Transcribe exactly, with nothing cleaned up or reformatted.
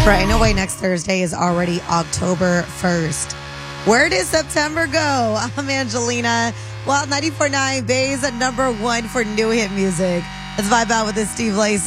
Right away next Thursday is already October first. Where did September go? I'm Angelina. Well, ninety-four point nine Bay's number one for new hit music. Let's vibe out with this Steve Lacy.